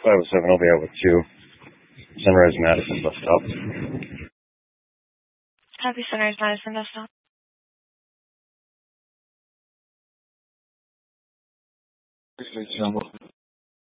507 will be out with 2. Sunrise Madison bus stop. Happy Sunrise Madison bus stop. Appreciate you.